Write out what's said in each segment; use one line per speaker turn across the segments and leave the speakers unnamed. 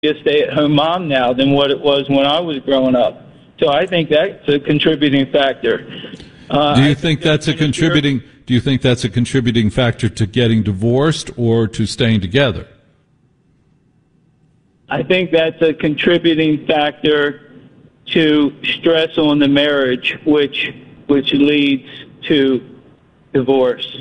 a stay-at-home mom now than what it was when I was growing up. So I think that's a contributing factor.
Do you think that's a contributing factor to getting divorced or to staying together?
I think that's a contributing factor to stress on the marriage, which leads to divorce.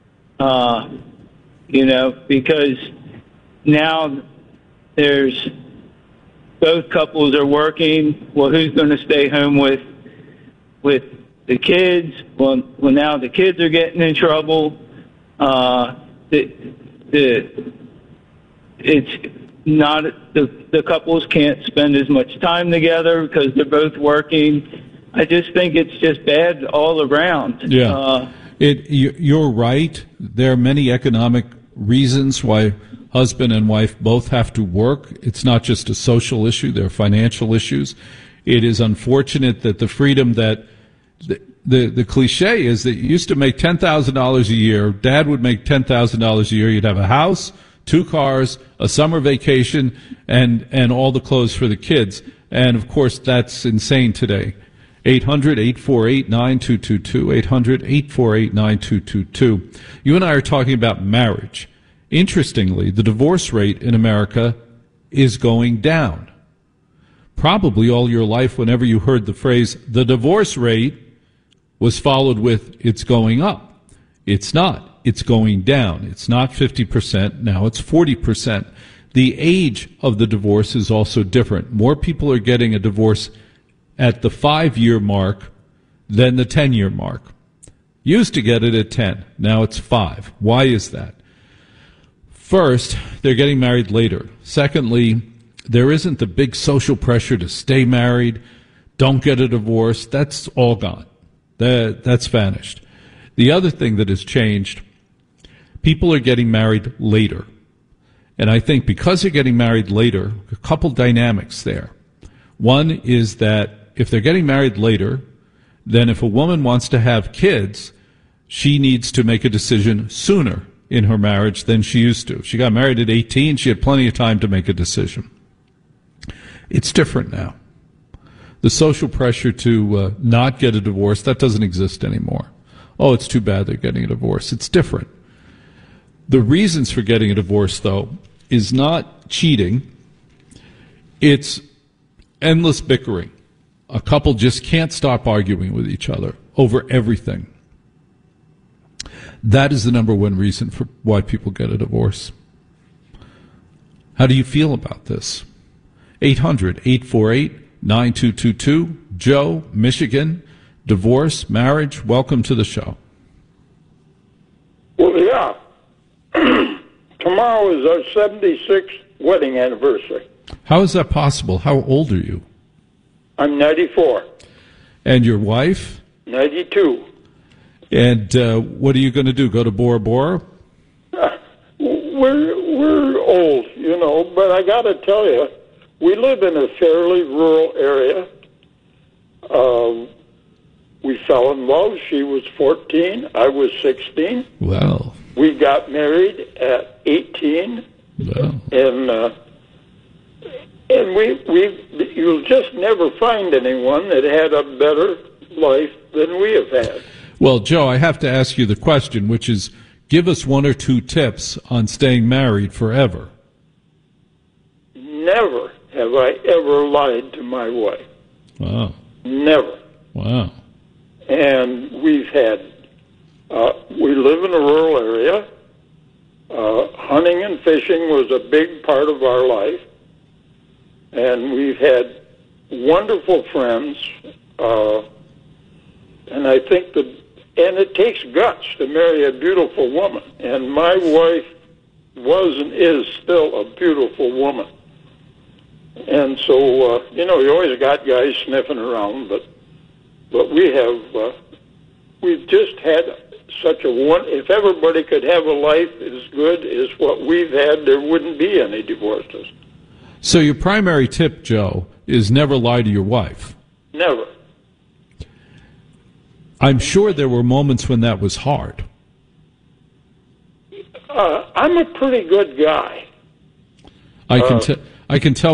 Because now there's both couples are working. Well, who's going to stay home with the kids? Well, now the kids are getting in trouble. It's not the couples can't spend as much time together because they're both working. I just think it's just bad all around.
Yeah, you're right. There are many economic reasons why husband and wife both have to work. It's not just a social issue. There are financial issues. It is unfortunate that the freedom that the cliche is that you used to make $10,000 a year. Dad would make $10,000 a year. You'd have a house, 2 cars, a summer vacation, and all the clothes for the kids. And, of course, that's insane today. 800-848-9222, 800-848-9222. You and I are talking about marriage. Interestingly, the divorce rate in America is going down. Probably all your life, whenever you heard the phrase, the divorce rate, was followed with, it's going up. It's not. It's going down. It's not 50%. Now it's 40%. The age of the divorce is also different. More people are getting a divorce at the 5-year mark than the 10-year mark. Used to get it at 10. Now it's 5. Why is that? First, they're getting married later. Secondly, there isn't the big social pressure to stay married, don't get a divorce. That's all gone. That's vanished. The other thing that has changed, people are getting married later. And I think because they're getting married later, a couple dynamics there. One is that if they're getting married later, then if a woman wants to have kids, she needs to make a decision sooner in her marriage than she used to. She got married at 18. She had plenty of time to make a decision. It's different now. The social pressure to not get a divorce, that doesn't exist anymore. Oh, it's too bad they're getting a divorce. It's different. The reasons for getting a divorce, though, is not cheating. It's endless bickering. A couple just can't stop arguing with each other over everything. That is the number one reason for why people get a divorce. How do you feel about this? 800-848-9222. Joe, Michigan, divorce, marriage, welcome to the show.
Well, yeah. Tomorrow is our 76th wedding anniversary.
How is that possible? How old are you?
I'm 94.
And your wife?
92.
And what are you going to do? Go to Bora Bora?
We're old, but I got to tell you, we live in a fairly rural area. We fell in love. She was 14. I was 16.
Wow.
We got married at 18.
Wow.
And you'll just never find anyone that had a better life than we have had.
Well, Joe, I have to ask you the question, which is, give us 1 or 2 tips on staying married forever.
Never have I ever lied to my wife.
Wow.
Never.
Wow.
And we've had, we live in a rural area. Hunting and fishing was a big part of our life. And we've had wonderful friends. And I think and it takes guts to marry a beautiful woman. And my wife was and is still a beautiful woman. And so, you always got guys sniffing around, but we've just had such if everybody could have a life as good as what we've had, there wouldn't be any divorces.
So your primary tip, Joe, is never lie to your wife.
Never.
I'm sure there were moments when that was hard.
I'm a pretty good guy.
I can tell